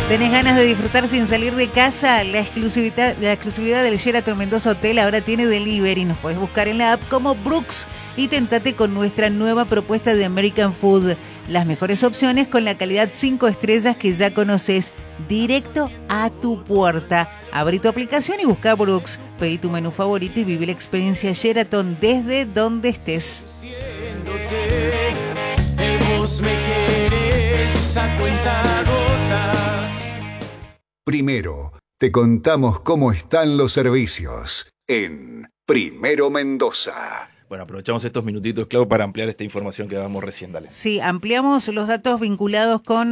¿Tenés ganas de disfrutar sin salir de casa? La exclusividad del Sheraton Mendoza Hotel ahora tiene delivery. Nos podés buscar en la app como Brooks y tentate con nuestra nueva propuesta de American Food. Las mejores opciones con la calidad 5 estrellas que ya conoces, directo a tu puerta. Abrí tu aplicación y busca Brooks. Pedí tu menú favorito y viví la experiencia Sheraton desde donde estés. Vos me querés a cuentagotas. Primero, te contamos cómo están los servicios en Primero Mendoza. Bueno, aprovechamos estos minutitos, Clau, para ampliar esta información que dábamos recién, dale. Sí, ampliamos los datos vinculados con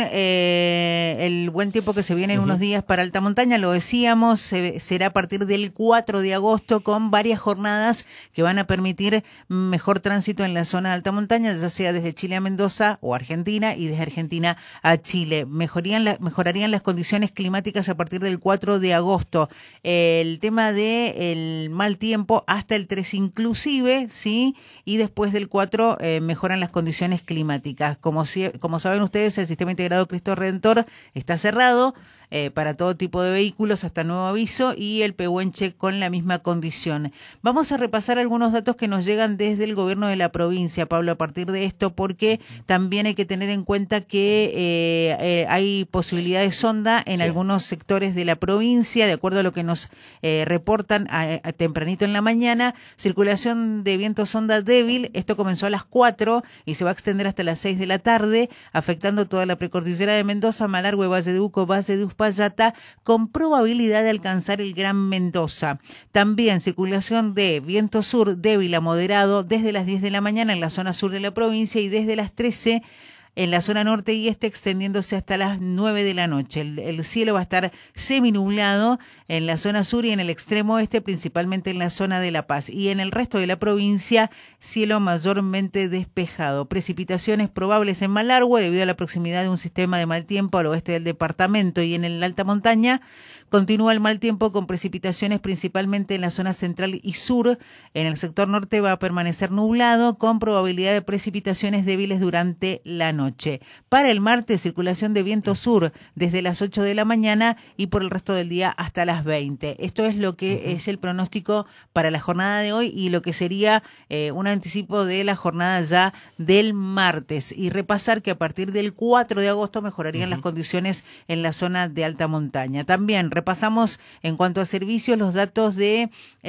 el buen tiempo que se viene en unos días para alta montaña. Lo decíamos, será a partir del 4 de agosto con varias jornadas que van a permitir mejor tránsito en la zona de alta montaña, ya sea desde Chile a Mendoza o Argentina y desde Argentina a Chile. Mejorarían las condiciones climáticas a partir del 4 de agosto. El tema del mal tiempo hasta el 3 inclusive, ¿sí? Y después del 4 mejoran las condiciones climáticas. Como saben ustedes, el Sistema Integrado Cristo Redentor está cerrado para todo tipo de vehículos hasta nuevo aviso y el Pehuenche con la misma condición. Vamos a repasar algunos datos que nos llegan desde el gobierno de la provincia, Pablo, a partir de esto, porque también hay que tener en cuenta que hay posibilidad de sonda en algunos sectores de la provincia, de acuerdo a lo que nos reportan tempranito en la mañana. Circulación de viento sonda débil, esto comenzó a las 4 y se va a extender hasta las 6 de la tarde, afectando toda la precordillera de Mendoza, Malargüe, Valle de Uco, Valle de Uspallata, con probabilidad de alcanzar el Gran Mendoza. También circulación de viento sur débil a moderado desde las 10 de la mañana en la zona sur de la provincia y desde las 13 en la zona norte y este, extendiéndose hasta las 9 de la noche. El cielo va a estar seminublado en la zona sur y en el extremo oeste, principalmente en la zona de La Paz. Y en el resto de la provincia, cielo mayormente despejado. Precipitaciones probables en Malargüe debido a la proximidad de un sistema de mal tiempo al oeste del departamento. Y en la alta montaña continúa el mal tiempo con precipitaciones principalmente en la zona central y sur. En el sector norte va a permanecer nublado con probabilidad de precipitaciones débiles durante la noche. Para el martes, circulación de viento sur desde las 8 de la mañana y por el resto del día hasta las 20. Esto es lo que es el pronóstico para la jornada de hoy y lo que sería un anticipo de la jornada ya del martes. Y repasar que a partir del 4 de agosto mejorarían las condiciones en la zona de alta montaña. También repasamos en cuanto a servicios los datos de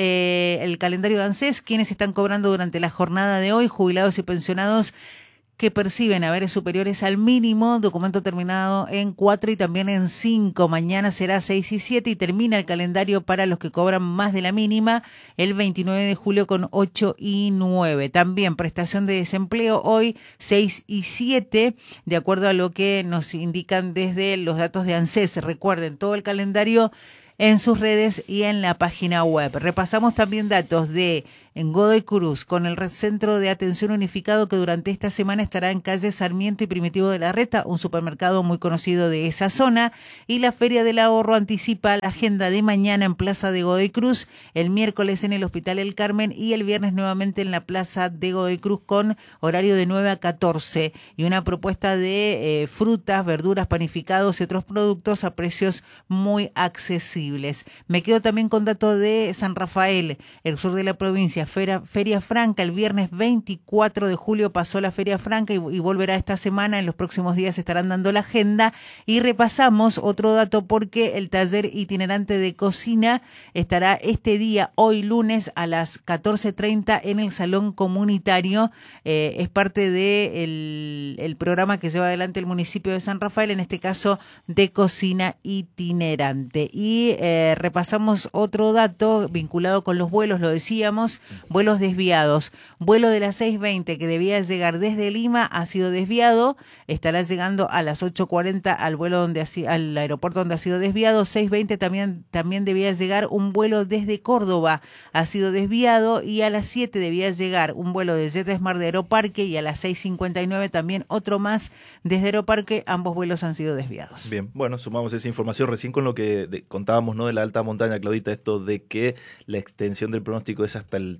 el calendario de ANSES, quienes están cobrando durante la jornada de hoy, jubilados y pensionados que perciben haberes superiores al mínimo, documento terminado en 4 y también en 5. Mañana será 6 y 7 y termina el calendario para los que cobran más de la mínima el 29 de julio con 8 y 9. También prestación de desempleo hoy 6 y 7, de acuerdo a lo que nos indican desde los datos de ANSES. Recuerden, todo el calendario en sus redes y en la página web. Repasamos también datos de en Godoy Cruz con el Centro de Atención Unificado que durante esta semana estará en calle Sarmiento y Primitivo de la Reta, un supermercado muy conocido de esa zona, y la Feria del Ahorro anticipa la agenda de mañana en Plaza de Godoy Cruz, el miércoles en el Hospital El Carmen y el viernes nuevamente en la Plaza de Godoy Cruz con horario de 9 a 14 y una propuesta de frutas, verduras, panificados y otros productos a precios muy accesibles. Me quedo también con datos de San Rafael, el sur de la provincia. Feria Franca, el viernes 24 de julio pasó la Feria Franca y volverá esta semana. En los próximos días estarán dando la agenda. Y repasamos otro dato porque el taller itinerante de cocina estará este día, hoy lunes, a las 14:30 en el Salón Comunitario. Es parte del programa que lleva adelante el municipio de San Rafael, en este caso de cocina itinerante. Y repasamos otro dato vinculado con los vuelos, lo decíamos. Vuelos desviados. Vuelo de las 6:20 que debía llegar desde Lima ha sido desviado. Estará llegando a las 8:40 al aeropuerto donde ha sido desviado. 6:20 también debía llegar un vuelo desde Córdoba. Ha sido desviado y a las 7 debía llegar un vuelo de JetSmart de Aeroparque y a las 6:59 también otro más desde Aeroparque. Ambos vuelos han sido desviados. Bien, bueno, sumamos esa información recién con lo que contábamos, ¿no?, de la alta montaña, Claudita, esto de que la extensión del pronóstico es hasta el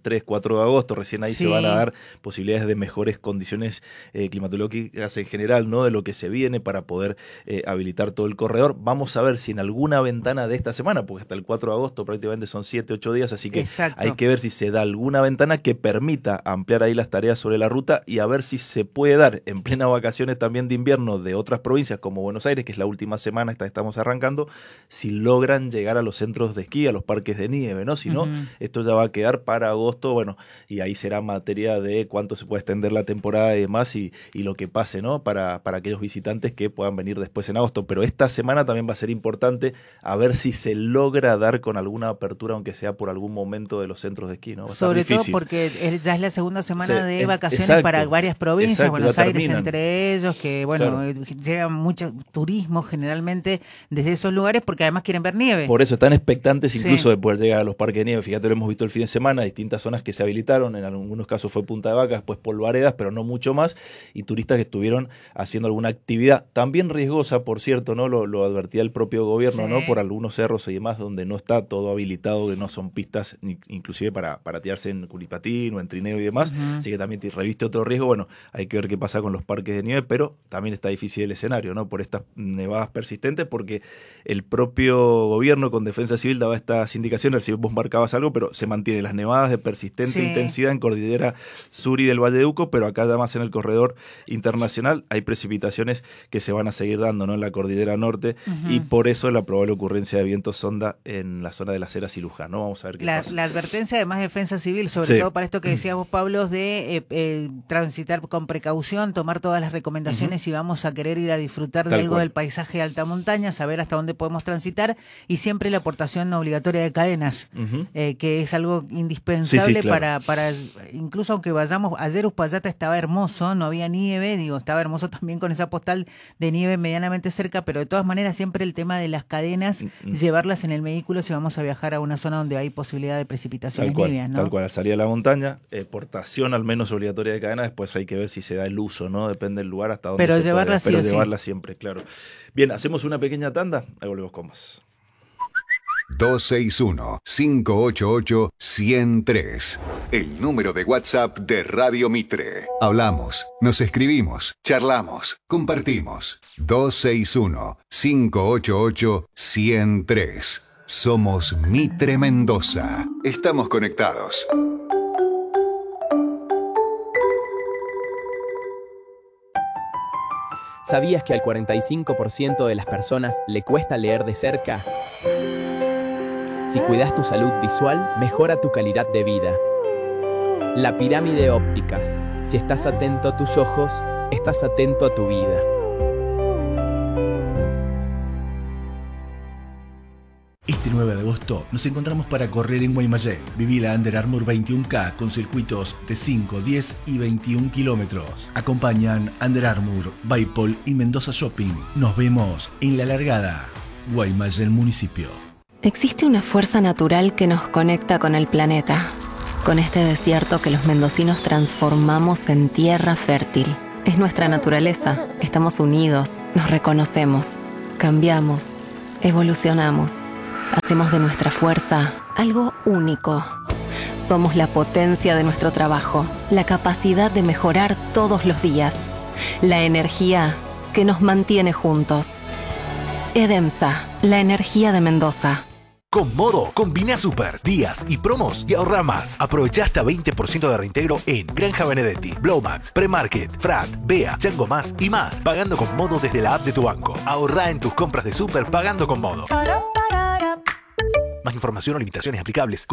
3, 4 de agosto, recién ahí Sí. se van a dar posibilidades de mejores condiciones climatológicas en general, ¿no? De lo que se viene para poder habilitar todo el corredor. Vamos a ver si en alguna ventana de esta semana, porque hasta el 4 de agosto prácticamente son 7, 8 días, así que Exacto. hay que ver si se da alguna ventana que permita ampliar ahí las tareas sobre la ruta y a ver si se puede dar en plena vacaciones también de invierno de otras provincias como Buenos Aires, que es la última semana esta que estamos arrancando, si logran llegar a los centros de esquí, a los parques de nieve, ¿no? Si no, esto ya va a quedar para agosto, bueno, y ahí será materia de cuánto se puede extender la temporada y demás y lo que pase, ¿no? Para aquellos visitantes que puedan venir después en agosto. Pero esta semana también va a ser importante a ver si se logra dar con alguna apertura, aunque sea por algún momento de los centros de esquí, ¿no? Sobre todo porque ya es la segunda semana Sí, de vacaciones exacto, para varias provincias, exacto, Buenos ya Aires terminan. entre ellos, que bueno, Claro. llega mucho turismo generalmente desde esos lugares porque además quieren ver nieve. Por eso están expectantes incluso Sí. de poder llegar a los parques de nieve. Fíjate, lo hemos visto el fin de semana, distintas zonas que se habilitaron, en algunos casos fue Punta de Vaca, después Polvaredas, pero no mucho más, y turistas que estuvieron haciendo alguna actividad, también riesgosa, por cierto, ¿no? Lo advertía el propio gobierno, Sí. ¿no? Por algunos cerros y demás donde no está todo habilitado, que no son pistas inclusive para tirarse en culipatín o en trineo y demás, así que también reviste otro riesgo. Bueno, hay que ver qué pasa con los parques de nieve, pero también está difícil el escenario, ¿no? Por estas nevadas persistentes, porque el propio gobierno con Defensa Civil daba estas indicaciones, si vos marcabas algo, pero se mantiene las nevadas de persistente Sí. intensidad en Cordillera Sur y del Valle de Uco, pero acá además en el corredor internacional hay precipitaciones que se van a seguir dando, ¿no? En la Cordillera Norte, y por eso la probable ocurrencia de vientos sonda en la zona de Las Heras y Luján, ¿no? Vamos a ver qué pasa. La advertencia además de Defensa Civil, sobre Sí. todo para esto que decías vos, Pablo, de transitar con precaución, tomar todas las recomendaciones si vamos a querer ir a disfrutar de Tal algo cual. del paisaje de alta montaña, saber hasta dónde podemos transitar y siempre la aportación obligatoria de cadenas, que es algo indispensable Sí, claro. para incluso aunque vayamos, ayer Uspallata estaba hermoso, no había nieve, digo, estaba hermoso también con esa postal de nieve medianamente cerca, pero de todas maneras siempre el tema de las cadenas, llevarlas en el vehículo si vamos a viajar a una zona donde hay posibilidad de precipitaciones nievias, ¿no? Tal cual, al salir a la montaña, portación al menos obligatoria de cadena, después hay que ver si se da el uso, ¿no? Depende del lugar hasta dónde Pero se llevarla puede, sí pero o sí. llevarla siempre, claro. Bien, hacemos una pequeña tanda, ahí volvemos con más. 261-588-103. El número de WhatsApp de Radio Mitre. Hablamos, nos escribimos, charlamos, compartimos. 261-588-103. Somos Mitre Mendoza. Estamos conectados. ¿Sabías que al 45% de las personas le cuesta leer de cerca? Si cuidas tu salud visual, mejora tu calidad de vida. La pirámide ópticas. Si estás atento a tus ojos, estás atento a tu vida. Este 9 de agosto nos encontramos para correr en Guaymallén. Viví la Under Armour 21K con circuitos de 5, 10 y 21 kilómetros. Acompañan Under Armour, Baipol y Mendoza Shopping. Nos vemos en la largada. Guaymallén Municipio. Existe una fuerza natural que nos conecta con el planeta, con este desierto que los mendocinos transformamos en tierra fértil. Es nuestra naturaleza. Estamos unidos, nos reconocemos, cambiamos, evolucionamos. Hacemos de nuestra fuerza algo único. Somos la potencia de nuestro trabajo, la capacidad de mejorar todos los días, la energía que nos mantiene juntos. Edemsa, la energía de Mendoza. Con Modo, combina super días y promos y ahorra más. Aprovecha hasta 20% de reintegro en Granja Benedetti, Blowmax, Premarket, Frat, Bea, Chango Más y más. Pagando con Modo desde la app de tu banco. Ahorra en tus compras de super pagando con Modo. Más información o limitaciones aplicables.